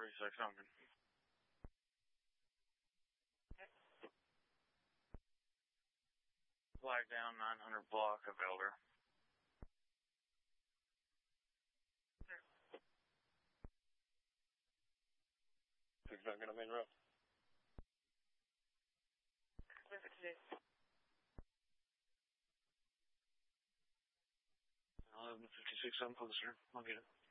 36 Duncan. Flag down 900 block of Elder. 6 Duncan on main road. 1156 on poster. I'll get it.